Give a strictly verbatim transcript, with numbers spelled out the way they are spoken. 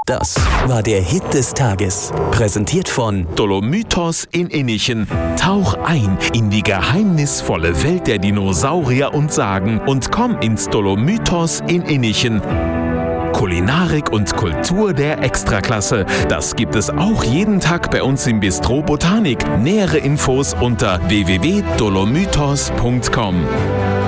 Das war der Hit des Tages. Präsentiert von Dolomytos in Innichen. Tauch ein in die geheimnisvolle Welt der Dinosaurier und Sagen und komm ins Dolomytos in Innichen. Kulinarik und Kultur der Extraklasse. Das gibt es auch jeden Tag bei uns im Bistro Botanik. Nähere Infos unter w w w punkt dolomytos punkt com.